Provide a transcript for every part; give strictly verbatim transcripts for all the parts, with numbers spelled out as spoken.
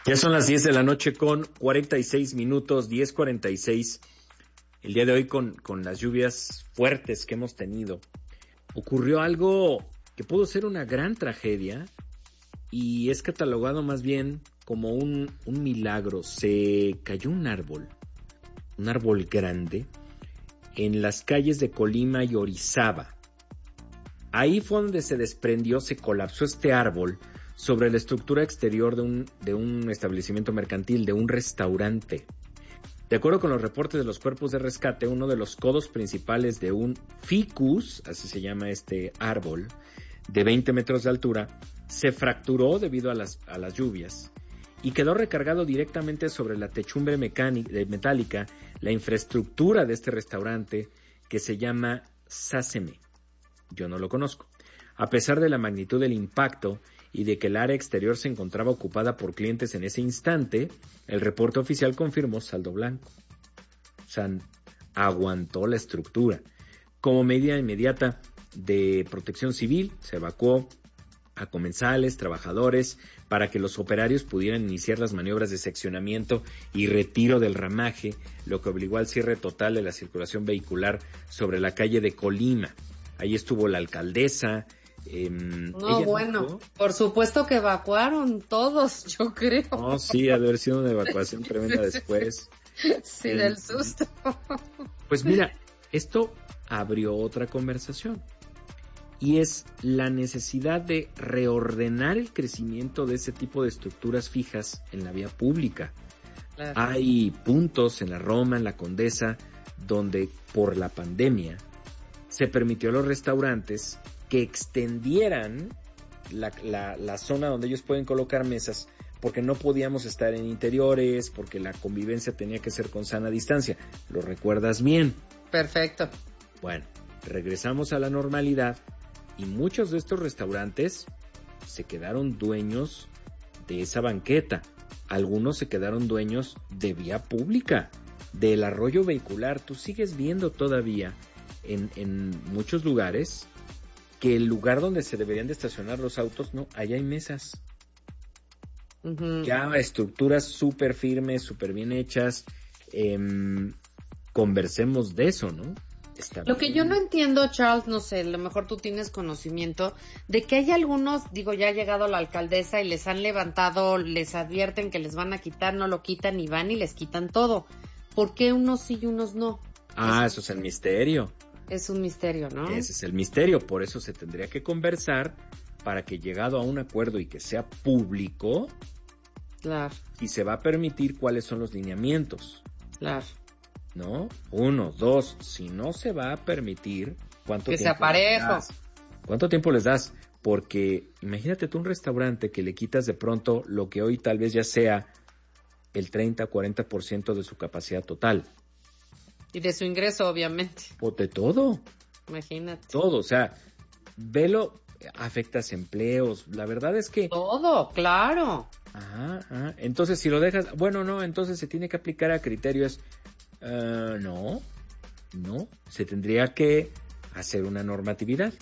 Ya son las diez de la noche con cuarenta y seis minutos, diez cuarenta y seis. El día de hoy con, con las lluvias fuertes que hemos tenido, ocurrió algo que pudo ser una gran tragedia y es catalogado más bien como un, un milagro. Se cayó un árbol, un árbol grande, en las calles de Colima y Orizaba. Ahí fue donde se desprendió, se colapsó este árbol sobre la estructura exterior de un, de un establecimiento mercantil, de un restaurante. De acuerdo con los reportes de los cuerpos de rescate, uno de los codos principales de un ficus, así se llama este árbol, de veinte metros de altura, se fracturó debido a las, a las lluvias y quedó recargado directamente sobre la techumbre mecánica, metálica, la infraestructura de este restaurante que se llama Sáseme. Yo no lo conozco. A pesar de la magnitud del impacto y de que el área exterior se encontraba ocupada por clientes en ese instante, el reporte oficial confirmó saldo blanco. O sea, aguantó la estructura. Como medida inmediata de protección civil, se evacuó a comensales, trabajadores, para que los operarios pudieran iniciar las maniobras de seccionamiento y retiro del ramaje, lo que obligó al cierre total de la circulación vehicular sobre la calle de Colima. Ahí estuvo la alcaldesa. Eh, no, bueno, no, por supuesto que evacuaron todos, yo creo. No, sí, ha de haber sido una evacuación tremenda después. Sí, eh, del susto. Pues mira, esto abrió otra conversación y es la necesidad de reordenar el crecimiento de ese tipo de estructuras fijas en la vía pública. Claro. Hay puntos en la Roma, en la Condesa, donde por la pandemia se permitió a los restaurantes que extendieran la, la, la zona donde ellos pueden colocar mesas, porque no podíamos estar en interiores, porque la convivencia tenía que ser con sana distancia. ¿Lo recuerdas bien? Perfecto. Bueno, regresamos a la normalidad y muchos de estos restaurantes se quedaron dueños de esa banqueta. Algunos se quedaron dueños de vía pública, del arroyo vehicular. Tú sigues viendo todavía en, en muchos lugares que el lugar donde se deberían de estacionar los autos, no, allá hay mesas. Uh-huh. Ya estructuras súper firmes, súper bien hechas. Eh, conversemos de eso, ¿no? Está Lo bien. Que yo no entiendo, Charles, no sé, a lo mejor tú tienes conocimiento de que hay algunos, digo, ya ha llegado la alcaldesa y les han levantado, les advierten que les van a quitar, no lo quitan y van y les quitan todo. ¿Por qué unos sí y unos no? Ah, eso es el misterio. Es un misterio, ¿no? Ese es el misterio, por eso se tendría que conversar para que llegado a un acuerdo y que sea público, claro, y se va a permitir cuáles son los lineamientos. Claro. ¿No? Uno, dos, si no se va a permitir, ¿cuánto que tiempo sea parejo. les das? ¿Cuánto tiempo les das? Porque imagínate tú un restaurante que le quitas de pronto lo que hoy tal vez ya sea el treinta, cuarenta por ciento de su capacidad total. Y de su ingreso, obviamente. Pues de todo. Imagínate. Todo, o sea, velo, afectas empleos. La verdad es que... Todo, claro. Ajá, ajá. Entonces, si lo dejas... Bueno, no, entonces se tiene que aplicar a criterios... Uh, no, no. Se tendría que hacer una normatividad.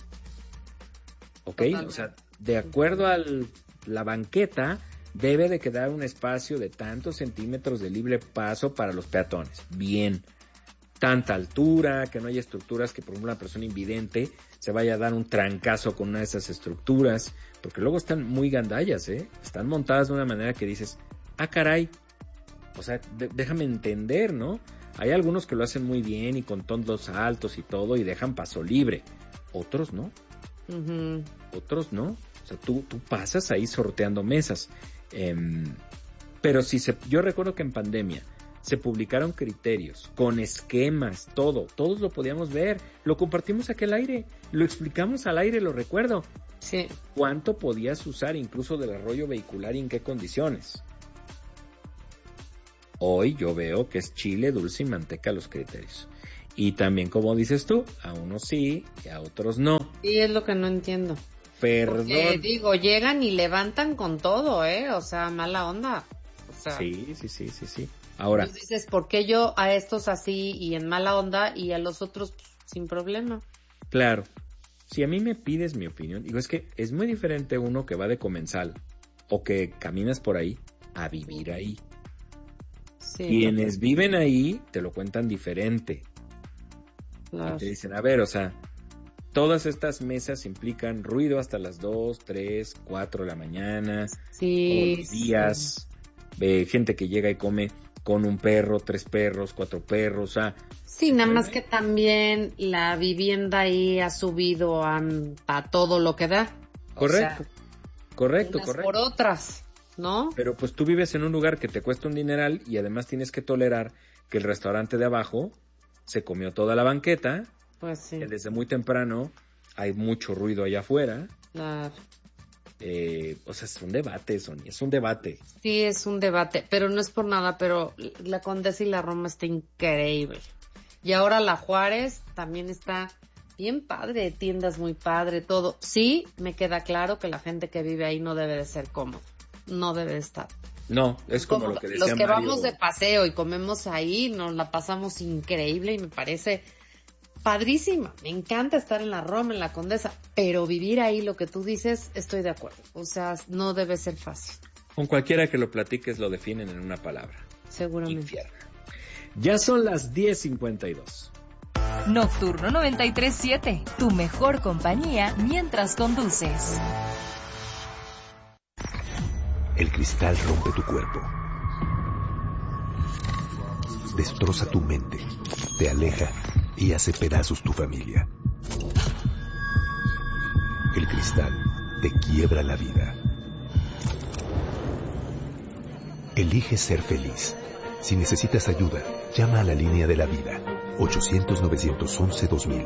¿Ok? Totalmente. O sea, de acuerdo a la banqueta, debe de quedar un espacio de tantos centímetros de libre paso para los peatones. Bien. Tanta altura, que no haya estructuras que por ejemplo una persona invidente se vaya a dar un trancazo con una de esas estructuras, porque luego están muy gandallas, ¿eh? Están montadas de una manera que dices, ah caray, o sea, de- déjame entender, ¿no? Hay algunos que lo hacen muy bien y con tondos altos y todo y dejan paso libre, otros no, Uh-huh. otros no, o sea, tú, tú pasas ahí sorteando mesas, eh, pero si se, yo recuerdo que en pandemia se publicaron criterios, con esquemas, todo, todos lo podíamos ver, lo compartimos aquí al aire, lo explicamos al aire, lo recuerdo. Sí. ¿Cuánto podías usar incluso del arroyo vehicular y en qué condiciones? Hoy yo veo que es chile, dulce y manteca los criterios. Y también, como dices tú, a unos sí y a otros no. Sí, es lo que no entiendo. Perdón. Porque, digo, llegan y levantan con todo, ¿eh? O sea, mala onda. O sea, Sí, sí, sí, sí, sí. Ahora, entonces dices, ¿por qué yo a estos así y en mala onda y a los otros pues, sin problema? claro, si a mí me pides mi opinión, digo, es que es muy diferente uno que va de comensal o que caminas por ahí a vivir ahí. Sí, Quienes porque... viven ahí te lo cuentan diferente. Claro. Y te dicen, a ver, o sea, todas estas mesas implican ruido hasta las dos, tres, cuatro de la mañana, Sí, todos los días, sí. eh, gente que llega y come con un perro, tres perros, cuatro perros, o sea... Sí, nada más que también la vivienda ahí ha subido a, a todo lo que da. Correcto, o sea, correcto, unas correcto. por otras, ¿no? Pero pues tú vives en un lugar que te cuesta un dineral y además tienes que tolerar que el restaurante de abajo se comió toda la banqueta, Pues sí. que desde muy temprano hay mucho ruido allá afuera. Claro. Eh, o sea, es un debate, Sonia, es un debate. Sí, es un debate, pero no es por nada, pero la Condesa y la Roma está increíble. Y ahora la Juárez también está bien padre, tiendas muy padre, todo. Sí, me queda claro que la gente que vive ahí no debe de ser cómoda, no debe de estar. No, es como Cómoda. lo que decía Los que Mario. vamos de paseo y comemos ahí, nos la pasamos increíble y me parece padrísima. Me encanta estar en la Roma, en la Condesa, pero vivir ahí, lo que tú dices, estoy de acuerdo. O sea, no debe ser fácil. Con cualquiera que lo platiques lo definen en una palabra. Seguramente. Infierno. Ya son las diez cincuenta y dos. Nocturno noventa y tres punto siete, tu mejor compañía mientras conduces. El cristal rompe tu cuerpo. Destroza tu mente, te aleja y hace pedazos tu familia. El cristal te quiebra la vida. Elige ser feliz. Si necesitas ayuda, llama a la línea de la vida, ochocientos, novecientos once, dos mil.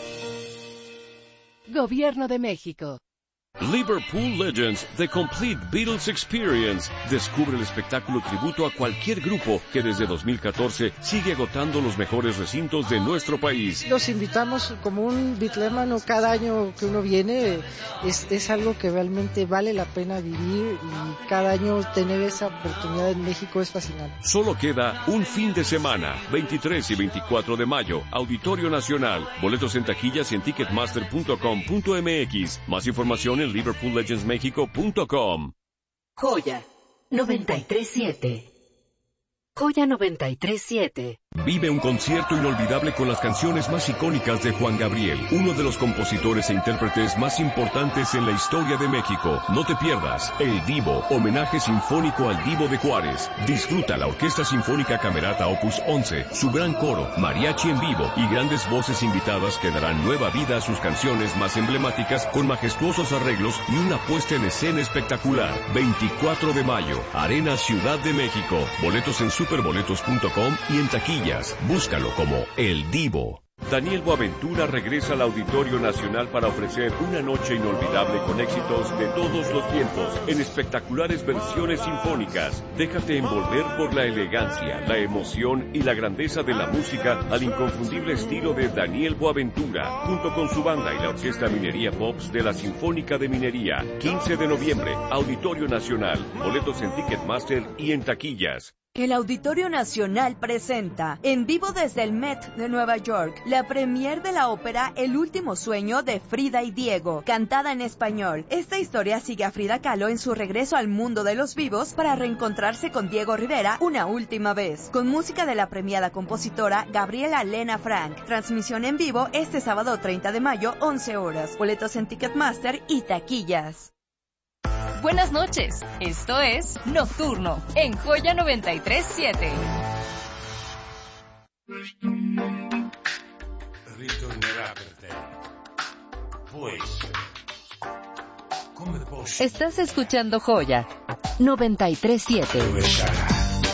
Gobierno de México. Liverpool Legends, The Complete Beatles Experience. Descubre el espectáculo tributo a cualquier grupo que desde dos mil catorce sigue agotando los mejores recintos de nuestro país. Los invitamos como un bitlémano cada año que uno viene. Es, es algo que realmente vale la pena vivir y cada año tener esa oportunidad en México es fascinante. Solo queda un fin de semana, veintitrés y veinticuatro de mayo, Auditorio Nacional. Boletos en taquillas y en ticketmaster punto com punto m x. Más información en liverpool legends mexico punto com. Joya noventa y tres punto siete. Joya noventa y tres punto siete. Vive un concierto inolvidable con las canciones más icónicas de Juan Gabriel, uno de los compositores e intérpretes más importantes en la historia de México. No te pierdas El Divo, homenaje sinfónico al Divo de Juárez. Disfruta la Orquesta Sinfónica Camerata Opus once, su gran coro, mariachi en vivo y grandes voces invitadas que darán nueva vida a sus canciones más emblemáticas con majestuosos arreglos y una puesta en escena espectacular. veinticuatro de mayo, Arena Ciudad de México. Boletos en superboletos punto com y en taquilla. Búscalo como El Divo. Daniel Boaventura regresa al Auditorio Nacional para ofrecer una noche inolvidable con éxitos de todos los tiempos en espectaculares versiones sinfónicas. Déjate envolver por la elegancia, la emoción y la grandeza de la música al inconfundible estilo de Daniel Boaventura, junto con su banda y la Orquesta Minería Pops de la Sinfónica de Minería. quince de noviembre, Auditorio Nacional. Boletos en Ticketmaster y en taquillas. El Auditorio Nacional presenta, en vivo desde el Met de Nueva York, la premier de la ópera El último sueño de Frida y Diego, cantada en español. Esta historia sigue a Frida Kahlo en su regreso al mundo de los vivos para reencontrarse con Diego Rivera una última vez, con música de la premiada compositora Gabriela Lena Frank. Transmisión en vivo este sábado treinta de mayo, once horas. Boletos en Ticketmaster y taquillas. Buenas noches, esto es Nocturno en Joya noventa y tres punto siete. Ritornerà per te. Può essere. Come posso? Estás escuchando Joya noventa y tres punto siete. Dove sarà?